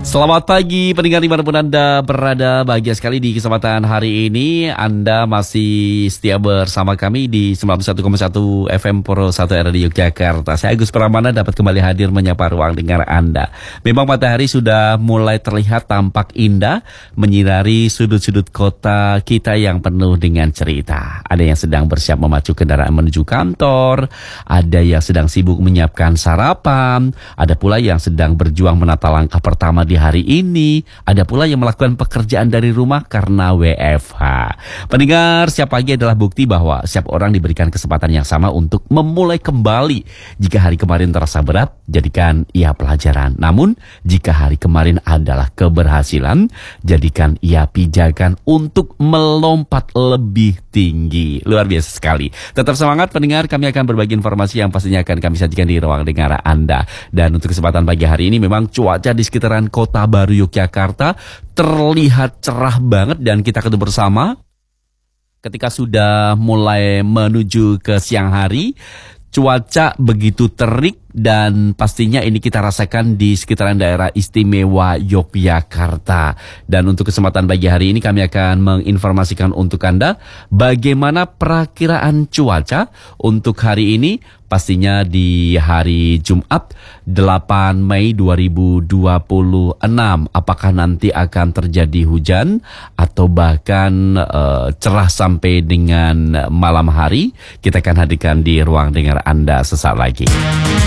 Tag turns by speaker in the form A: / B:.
A: Selamat pagi pendengar dimanapun Anda berada. Bahagia sekali di kesempatan hari ini Anda masih setia bersama kami di 91,1 FM Pro 1 Radio Yogyakarta. Saya Agus Pramana dapat kembali hadir menyapa ruang dengar Anda. Memang matahari sudah mulai terlihat tampak indah menyinari sudut-sudut kota kita yang penuh dengan cerita. Ada yang sedang bersiap memacu kendaraan menuju kantor, ada yang sedang sibuk menyiapkan sarapan, ada pula yang sedang berjuang menata langkah pertama di hari ini, ada pula yang melakukan pekerjaan dari rumah karena WFH. Pendengar, setiap pagi adalah bukti bahwa setiap orang diberikan kesempatan yang sama untuk memulai kembali. Jika hari kemarin terasa berat, jadikan ia pelajaran. Namun, jika hari kemarin adalah keberhasilan, jadikan ia pijakan untuk melompat lebih tinggi. Luar biasa sekali. Tetap semangat pendengar, kami akan berbagi informasi yang pastinya akan kami sajikan di ruang dengar Anda. Dan untuk kesempatan pagi hari ini memang cuaca di sekitaran Kota Baru Yogyakarta terlihat cerah banget dan kita ketemu bersama ketika sudah mulai menuju ke siang hari. Cuaca begitu terik dan pastinya ini kita rasakan di sekitaran daerah istimewa Yogyakarta. Dan untuk kesempatan pagi hari ini kami akan menginformasikan untuk Anda bagaimana perakiraan cuaca untuk hari ini. Pastinya di hari Jumat 8 Mei 2026. Apakah nanti akan terjadi hujan atau bahkan cerah sampai dengan malam hari? Kita akan hadirkan di ruang dengar Anda sesaat lagi.